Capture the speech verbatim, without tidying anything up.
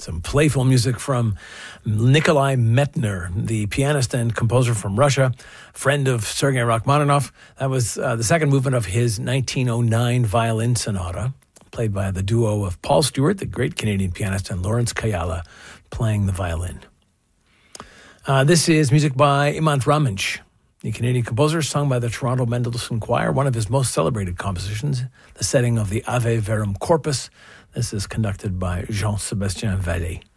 Some playful music from Nikolai Metner, the pianist and composer from Russia, friend of Sergei Rachmaninoff. That was uh, the second movement of his nineteen oh nine violin sonata, played by the duo of Paul Stewart, the great Canadian pianist, and Lawrence Kayala playing the violin. Uh, this is music by Iman Ramensh, the Canadian composer, sung by the Toronto Mendelssohn Choir, one of his most celebrated compositions, the setting of the Ave Verum Corpus. This is conducted by Jean-Sébastien Vallée.